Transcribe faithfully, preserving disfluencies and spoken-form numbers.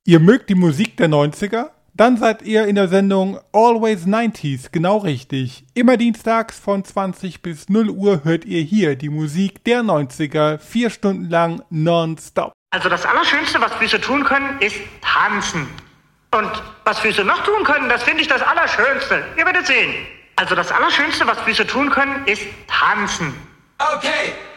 Ihr mögt die Musik der neunziger? Dann seid ihr in der Sendung Always neunziger genau richtig. Immer dienstags von zwanzig bis null Uhr hört ihr hier die Musik der neunziger, vier Stunden lang nonstop. Also das Allerschönste, was Füße tun können, ist tanzen. Und was Füße noch tun können, das finde ich das Allerschönste. Ihr werdet sehen. Also das Allerschönste, was Füße tun können, ist tanzen. Okay.